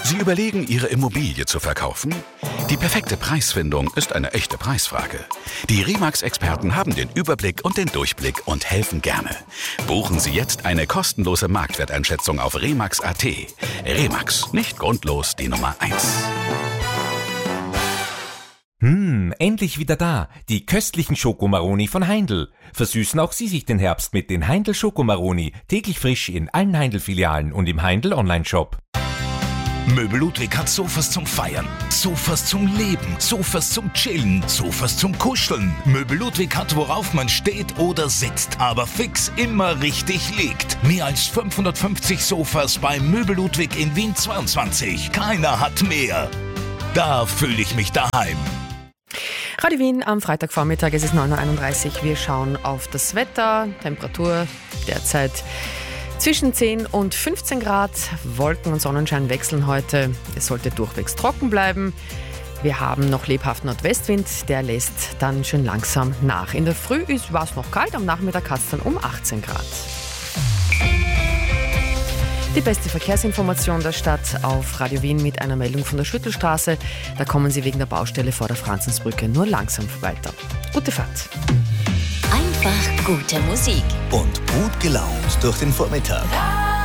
Sie überlegen, Ihre Immobilie zu verkaufen? Die perfekte Preisfindung ist eine echte Preisfrage. Die Remax-Experten haben den Überblick und den Durchblick und helfen gerne. Buchen Sie jetzt eine kostenlose Marktwerteinschätzung auf remax.at. Remax, nicht grundlos die Nummer 1. Endlich wieder da. Die köstlichen Schokomaroni von Heindl. Versüßen auch Sie sich den Herbst mit den Heindl Schokomaroni. Täglich frisch in allen Heindl-Filialen und im Heindl Online-Shop. Möbel Ludwig hat Sofas zum Feiern, Sofas zum Leben, Sofas zum Chillen, Sofas zum Kuscheln. Möbel Ludwig hat, worauf man steht oder sitzt, aber fix immer richtig liegt. Mehr als 550 Sofas bei Möbel Ludwig in Wien 22. Keiner hat mehr. Da fühle ich mich daheim. Radio Wien am Freitagvormittag, es ist 9.31 Uhr. Wir schauen auf das Wetter, Temperatur derzeit zwischen 10 und 15 Grad. Wolken und Sonnenschein wechseln heute. Es sollte durchwegs trocken bleiben. Wir haben noch lebhaften Nordwestwind, der lässt dann schön langsam nach. In der Früh war es noch kalt, am Nachmittag hat es dann um 18 Grad. Die beste Verkehrsinformation der Stadt auf Radio Wien mit einer Meldung von der Schüttelstraße. Da kommen Sie wegen der Baustelle vor der Franzensbrücke nur langsam weiter. Gute Fahrt. Einfach gute Musik. Und gut gelaunt durch den Vormittag.